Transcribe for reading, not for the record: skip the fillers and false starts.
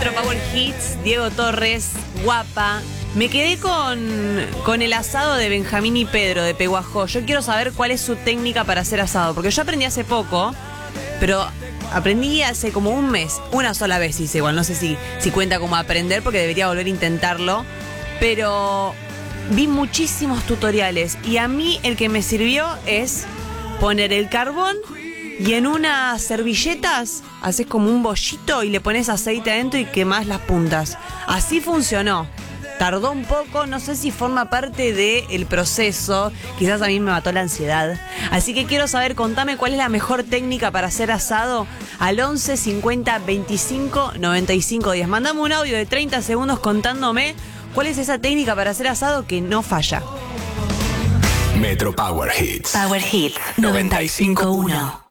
Metro Power Hits, Diego Torres, guapa. Me quedé con el asado de Benjamín y Pedro de Peguajó. Yo quiero saber cuál es su técnica para hacer asado, porque yo aprendí hace poco, pero aprendí hace como un mes. Una sola vez hice, igual no sé si cuenta como aprender, porque debería volver a intentarlo. Pero vi muchísimos tutoriales y a mí el que me sirvió es poner el carbón y en unas servilletas haces como un bollito y le pones aceite adentro y quemás las puntas. Así funcionó. Tardó un poco, no sé si forma parte del proceso, quizás a mí me mató la ansiedad. Así que quiero saber, contame cuál es la mejor técnica para hacer asado al 11 50 25 95 10. Mandame un audio de 30 segundos contándome cuál es esa técnica para hacer asado que no falla. Metro Power Hits. Power Hits 95.1.